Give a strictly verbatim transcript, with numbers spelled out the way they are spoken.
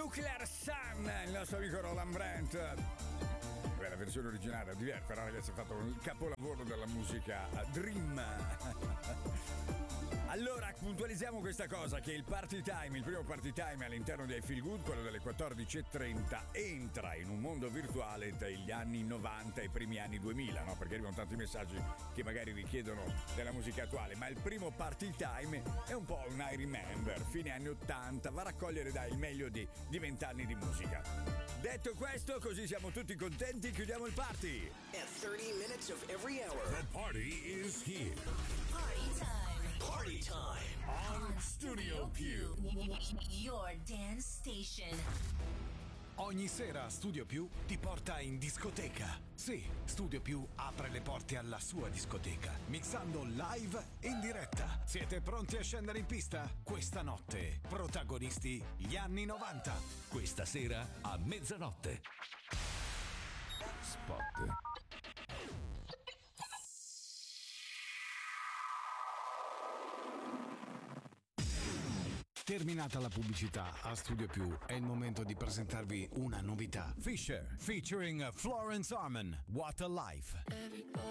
Nuclear Sun, il nostro amico Roland Brandt. Beh, la versione originale è diversa, però ragazzi ha fatto un capolavoro della musica Dream. Allora, puntualizziamo questa cosa, che il party time, il primo party time all'interno di I Feel Good, quello delle quattordici e trenta, entra in un mondo virtuale dagli anni novanta ai primi anni duemila, no? Perché arrivano tanti messaggi che magari richiedono della musica attuale, ma il primo party time è un po' un I Remember, fine anni ottanta, va a raccogliere dai il meglio di, di vent'anni di musica. Detto questo, così siamo tutti contenti, chiudiamo il party. At thirty minutes of every hour, the party is here. Party time. Party time on Studio Più. Your dance station. Ogni sera Studio Più ti porta in discoteca. Sì, Studio Più apre le porte alla sua discoteca, mixando live in diretta. Siete pronti a scendere in pista? Questa notte, protagonisti gli anni novanta. Questa sera a mezzanotte. Spot. Terminata la pubblicità, a Studio Più è il momento di presentarvi una novità. Fisher featuring Florence Harmon, What a Life. Everybody